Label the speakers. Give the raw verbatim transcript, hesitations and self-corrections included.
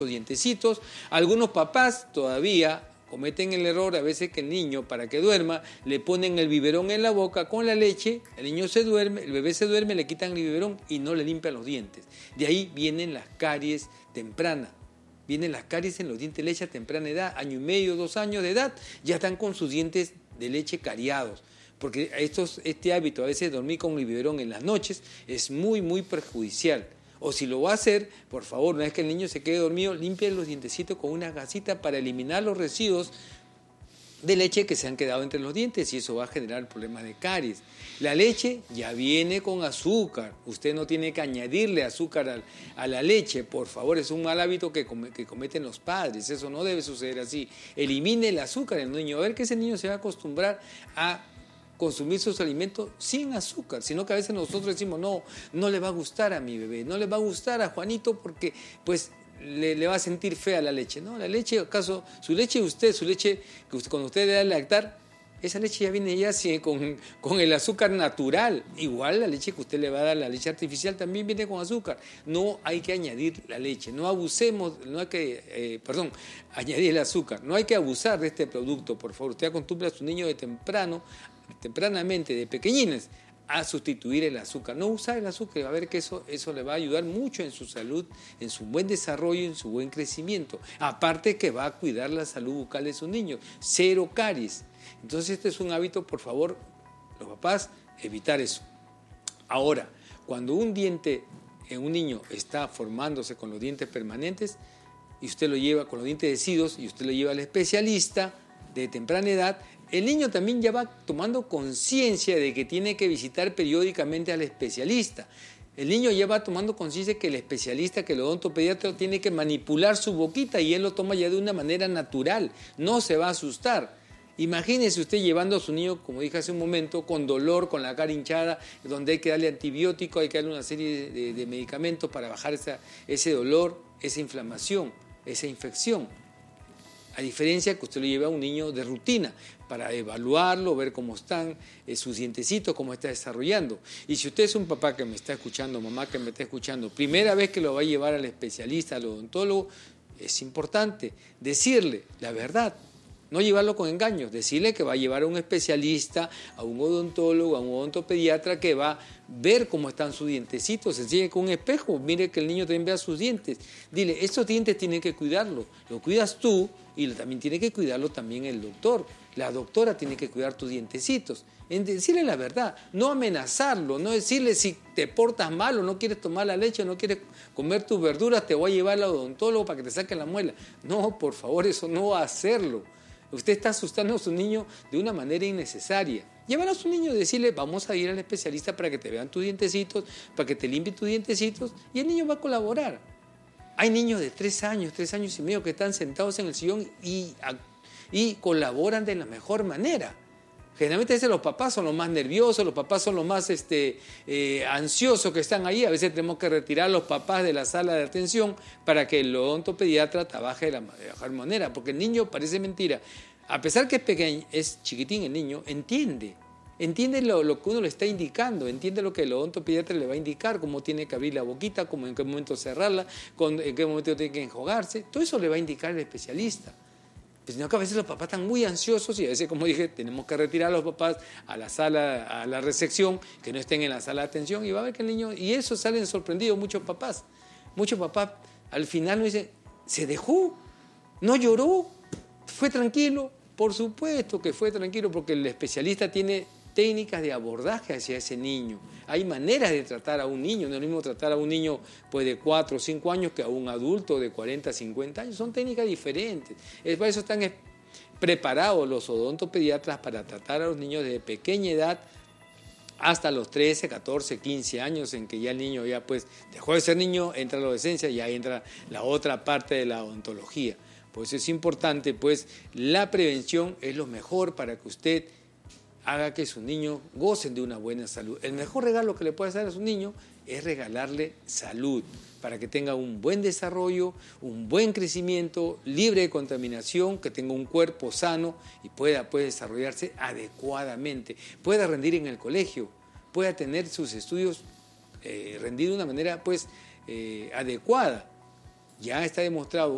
Speaker 1: dientecitos. Algunos papás todavía cometen el error a veces que el niño, para que duerma, le ponen el biberón en la boca con la leche, el niño se duerme, el bebé se duerme, le quitan el biberón y no le limpian los dientes. De ahí vienen las caries tempranas. Vienen las caries en los dientes de leche a temprana edad, año y medio, dos años de edad, ya están con sus dientes de leche cariados. Porque estos, este hábito a veces de dormir con el biberón en las noches es muy, muy perjudicial. O si lo va a hacer, por favor, una vez que el niño se quede dormido, limpie los dientecitos con una gasita para eliminar los residuos de leche que se han quedado entre los dientes y eso va a generar problemas de caries. La leche ya viene con azúcar. Usted no tiene que añadirle azúcar a, a la leche, por favor. Es un mal hábito que, come, que cometen los padres. Eso no debe suceder así. Elimine el azúcar en el niño. A ver que ese niño se va a acostumbrar a consumir sus alimentos sin azúcar, sino que a veces nosotros decimos, no, no le va a gustar a mi bebé, no le va a gustar a Juanito porque pues le, le va a sentir fea la leche. No, la leche, acaso, su leche de usted, su leche, que usted, cuando usted le da a lactar, esa leche ya viene ya así, con, con el azúcar natural. Igual la leche que usted le va a dar, la leche artificial, también viene con azúcar. No hay que añadir la leche, no abusemos, no hay que, eh, perdón, añadir el azúcar. No hay que abusar de este producto, por favor. Usted acostumbre a su niño de temprano, tempranamente, de pequeñines, a sustituir el azúcar. No usar el azúcar, va a ver que eso, eso le va a ayudar mucho en su salud, en su buen desarrollo, en su buen crecimiento. Aparte que va a cuidar la salud bucal de sus niños. Cero caries. Entonces este es un hábito, por favor, los papás, evitar eso. Ahora, cuando un diente en un niño está formándose con los dientes permanentes y usted lo lleva con los dientes deciduos y usted lo lleva al especialista de temprana edad, el niño también ya va tomando conciencia de que tiene que visitar periódicamente al especialista. El niño ya va tomando conciencia que el especialista, que el odontopediatra tiene que manipular su boquita y él lo toma ya de una manera natural, no se va a asustar. Imagínese usted llevando a su niño, como dije hace un momento, con dolor, con la cara hinchada, donde hay que darle antibiótico, hay que darle una serie de, de, de medicamentos para bajar esa, ese dolor, esa inflamación, esa infección. A diferencia que usted lo lleve a un niño de rutina, para evaluarlo, ver cómo están eh, sus dientecitos, cómo está desarrollando. Y si usted es un papá que me está escuchando, mamá que me está escuchando, primera vez que lo va a llevar al especialista, al odontólogo, es importante decirle la verdad. No llevarlo con engaños, decirle que va a llevar a un especialista, a un odontólogo, a un odontopediatra que va a ver cómo están sus dientecitos. Se sigue con un espejo, mire que el niño también vea sus dientes. Dile, estos dientes tienen que cuidarlos, lo cuidas tú y también tiene que cuidarlo también el doctor. La doctora tiene que cuidar tus dientecitos. En decirle la verdad, no amenazarlo, no decirle si te portas mal o no quieres tomar la leche, no quieres comer tus verduras, te voy a llevar al odontólogo para que te saquen la muela. No, por favor, eso no va a hacerlo. Usted está asustando a su niño de una manera innecesaria. Llevar a su niño y decirle, vamos a ir al especialista para que te vean tus dientecitos, para que te limpien tus dientecitos, y el niño va a colaborar. Hay niños de tres años, tres años y medio que están sentados en el sillón y, y colaboran de la mejor manera. Generalmente a veces los papás son los más nerviosos, los papás son los más este, eh, ansiosos que están ahí. A veces tenemos que retirar a los papás de la sala de atención para que el odontopediatra trabaje de la mejor manera. Porque el niño, parece mentira, a pesar que es pequeño, es chiquitín el niño, entiende. Entiende lo, lo que uno le está indicando, entiende lo que el odontopediatra le va a indicar, cómo tiene que abrir la boquita, cómo, en qué momento cerrarla, con, en qué momento tiene que enjuagarse. Todo eso le va a indicar el especialista. Pues sino que a veces los papás están muy ansiosos y a veces, como dije, tenemos que retirar a los papás a la sala, a la recepción, que no estén en la sala de atención y va a ver que el niño, y eso salen sorprendidos muchos papás. Muchos papás al final nos dicen, se dejó, no lloró, fue tranquilo. Por supuesto que fue tranquilo porque el especialista tiene técnicas de abordaje hacia ese niño. Hay maneras de tratar a un niño, no es lo mismo tratar a un niño pues, de cuatro o cinco años que a un adulto de cuarenta, cincuenta años, son técnicas diferentes. Es por eso están preparados los odontopediatras para tratar a los niños de pequeña edad hasta los trece, catorce, quince años en que ya el niño ya pues dejó de ser niño, entra a la adolescencia y ya entra la otra parte de la odontología. Por eso es importante, pues la prevención es lo mejor para que usted haga que sus niños gocen de una buena salud. El mejor regalo que le puede hacer a su niño es regalarle salud, para que tenga un buen desarrollo, un buen crecimiento, libre de contaminación, que tenga un cuerpo sano y pueda, pueda desarrollarse adecuadamente, pueda rendir en el colegio, pueda tener sus estudios eh, rendir de una manera pues, eh, adecuada. Ya está demostrado